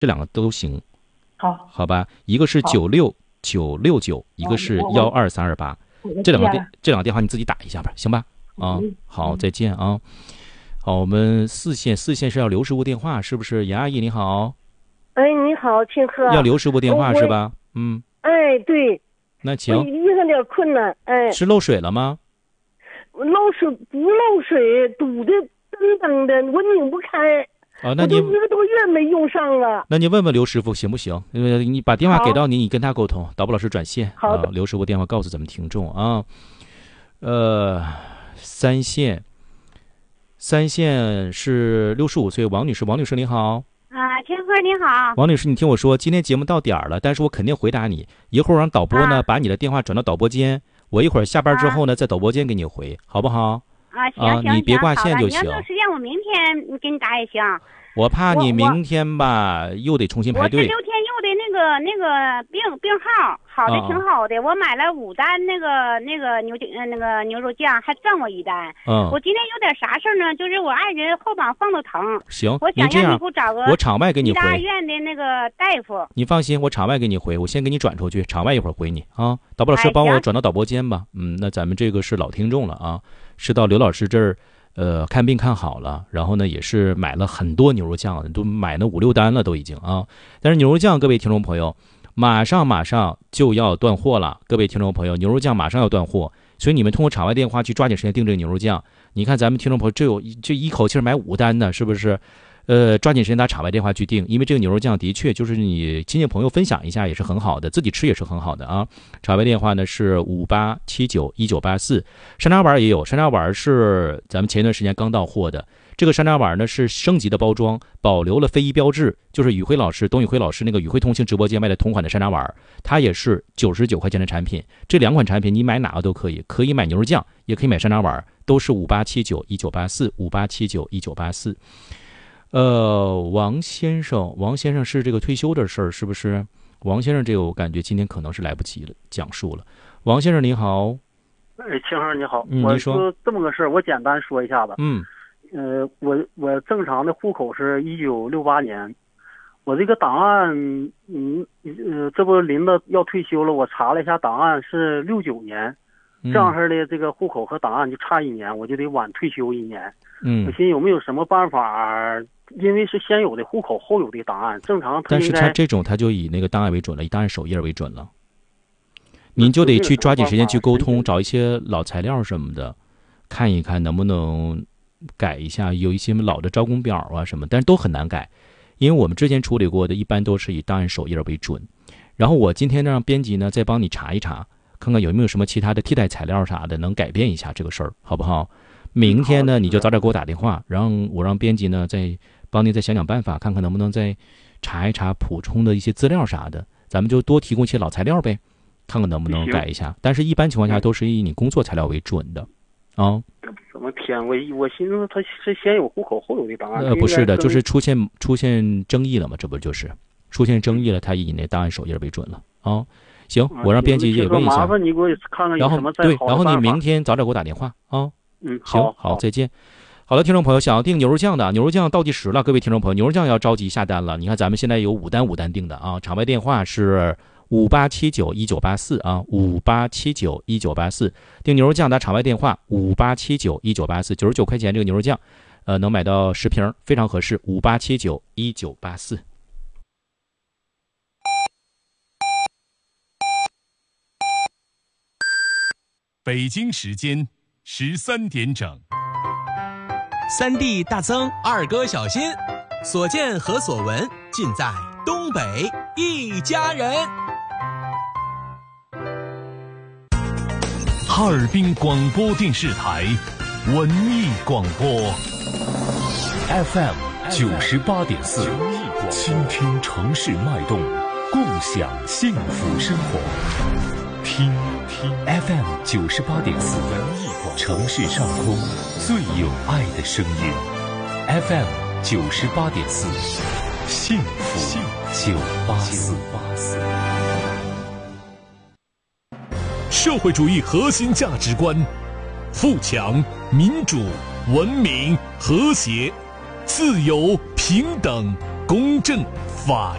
这两个都行。 好吧，一个是96969，一个是12328，这两个电话你自己打一下吧，行吧？好，再见啊。好，我们四线是要刘师傅电话，是不是？严阿姨你好。 哎，你好，庆贺。 要刘师傅电话是吧？ 哎，对。 那行。 我遇上点困难，哎。 是漏水了吗？ 漏水不漏水，堵的噔噔的，我拧不开。 那你我都1个多月没用上了。 那你问问刘师傅行不行？你把电话给到你，你跟他沟通。导播老师转线。 好的。 刘师傅电话告诉咱们听众啊。三线是65岁王女士，王女士你好。 庆贺你好。 王女士，你听我说，今天节目到点了，但是我肯定回答你。一会儿让导播呢把你的电话转到导播间，我一会儿下班之后呢在导播间给你回，好不好？ 行， 你别挂线就行。 你要有时间我明天给你打也行。 我怕你明天吧又得重新排队。 我这6天又得那个病号好的挺好的，我买了5单那个牛肉酱，还赠我1单。我今天有点啥事呢？就是我爱人后膀放的疼。 行， 我想让你给我找个我场外给你回。 大院的那个大夫。 你放心，我场外给你回，我先给你转出去，场外一会儿回你啊。导播老师帮我转到导播间吧。那咱们这个是老听众了啊，是到刘老师这儿。看病看好了，然后呢也是买了很多牛肉酱，都买了5、6单了都已经啊。但是牛肉酱，各位听众朋友，马上就要断货了，各位听众朋友，牛肉酱马上要断货，所以你们通过场外电话去抓紧时间订这个牛肉酱。你看咱们听众朋友这一口气买5单呢，是不是？抓紧时间打场外电话去订，因为这个牛肉酱的确就是你亲戚朋友分享一下也是很好的，自己吃也是很好的啊。场外电话呢是58791984，山楂丸也有，山楂丸是咱们前一段时间刚到货的。这个山楂丸呢是升级的包装，保留了非遗标志，就是董宇辉老师那个宇辉同行直播间卖的同款的山楂丸，它也是99块钱的产品。这2款产品你买哪个都可以，可以买牛肉酱，也可以买山楂丸，都是58791984，58791984。王先生是这个退休的事儿，是不是？王先生这个我感觉今天可能是来不及了讲述了。王先生你好。 庆贺你好。 我说这么个事儿，我简单说一下子。我正常的户口是1968年，我这个档案，这不临到要退休了，我查了一下档案是69年，这样式的这个户口和档案就差1年，我就得晚退休1年。我寻思有没有什么办法？因为是先有的户口后有的档案，正常但是他这种他就以那个档案为准了，以档案首页为准了。您就得去抓紧时间去沟通，找一些老材料什么的，看一看能不能改一下，有一些老的招工表啊什么，但是都很难改，因为我们之前处理过的一般都是以档案首页为准。然后我今天让编辑呢再帮你查一查，看看有没有什么其他的替代材料啥的能改变一下这个事儿，好不好？明天呢你就早点给我打电话，让编辑呢再帮您再想想办法，看看能不能再查一查补充的一些资料啥的，咱们就多提供一些老材料呗，看看能不能改一下。但是一般情况下都是以你工作材料为准的啊。 怎么填？我寻思他是先有户口后有的档案。 不是的，就是出现争议了嘛，这不就是出现争议了，他以那档案首页为准了啊。行，我让编辑也问一下。 麻烦你给我看看有什么再好的办法。 然后你明天早点给我打电话啊。 好， 好，再见。好的，听众朋友，想要订牛肉酱的，牛肉酱倒计时了，各位听众朋友，牛肉酱要着急下单了。你看咱们现在有5单订的啊，场外电话是58791984啊，58791984，订牛肉酱打场外电话58791984，99块钱这个牛肉酱，能买到10瓶，非常合适，58791984。 北京时间13点整。 3弟大增，二哥小新，所见和所闻尽在东北一家人。 哈尔滨广播电视台文艺广播 FM 98.4，倾听城市脉动，共享幸福生活。听 FM 98.4，城市上空最有爱的声音。FM 98.4，幸福984。社会主义核心价值观：富强、民主、文明、和谐、自由、平等、公正、 法